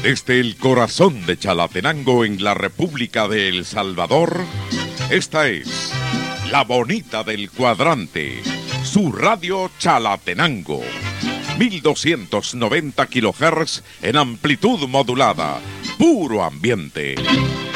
Desde el corazón de Chalatenango en la República de El Salvador, esta es La Bonita del Cuadrante, su radio Chalatenango. 1290 kHz en amplitud modulada, puro ambiente.